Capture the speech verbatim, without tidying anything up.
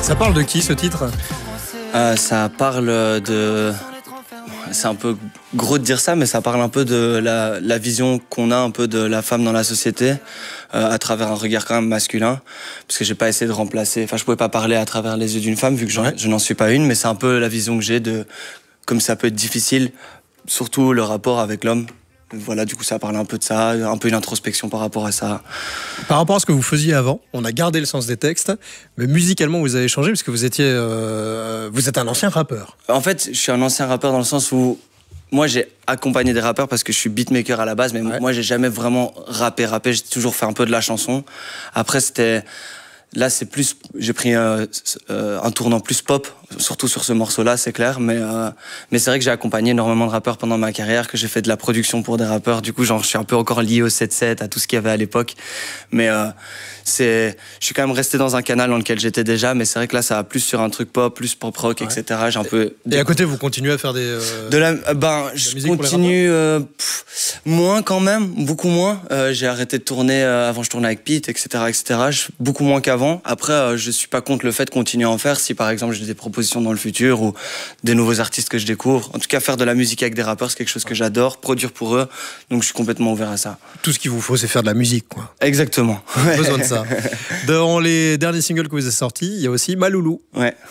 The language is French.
Ça parle de qui ce titre ? euh, Ça parle de... C'est un peu gros de dire ça, mais ça parle un peu de la, la vision qu'on a un peu de la femme dans la société euh, à travers un regard quand même masculin, parce que j'ai pas essayé de remplacer. Enfin, je pouvais pas parler à travers les yeux d'une femme vu que Ouais. je n'en suis pas une, mais c'est un peu la vision que j'ai de comme ça peut être difficile, surtout le rapport avec l'homme. Voilà, du coup, ça parle un peu de ça, un peu une introspection par rapport à ça. Par rapport à ce que vous faisiez avant, on a gardé le sens des textes, mais musicalement vous avez changé parce que vous étiez, euh, vous êtes un ancien rappeur. En fait, je suis un ancien rappeur dans le sens où moi, j'ai accompagné des rappeurs parce que je suis beatmaker à la base, mais Ouais. moi, j'ai jamais vraiment rappé, rappé. J'ai toujours fait un peu de la chanson. Après, c'était... Là, c'est plus... J'ai pris euh, euh, un tournant plus pop, surtout sur ce morceau-là, c'est clair. Mais, euh, mais c'est vrai que j'ai accompagné énormément de rappeurs pendant ma carrière, que j'ai fait de la production pour des rappeurs. Du coup, genre, je suis un peu encore lié au sept sept, à tout ce qu'il y avait à l'époque. Mais euh, c'est... Je suis quand même resté dans un canal dans lequel j'étais déjà, mais c'est vrai que là, ça va plus sur un truc pop, plus pop-rock, Ouais. et cetera. J'ai un peu... Et à côté, vous continuez à faire des... euh, De la, euh, ben, je musique pour les continue euh, pff, moins quand même, beaucoup moins. Euh, j'ai arrêté de tourner. Euh, avant, je tournais avec Pete, et cetera, et cetera. Je, beaucoup moins qu'avant. Après, euh, je suis pas contre le fait de continuer à en faire. Si par exemple j'ai des propositions dans le futur ou des nouveaux artistes que je découvre. En tout cas, faire de la musique avec des rappeurs, c'est quelque chose que j'adore. Produire pour eux, donc je suis complètement ouvert à ça. Tout ce qu'il vous faut, c'est faire de la musique, quoi. Exactement. Besoin de ça. Dans les derniers singles que vous avez sortis, il y a aussi Maloulou. Ouais.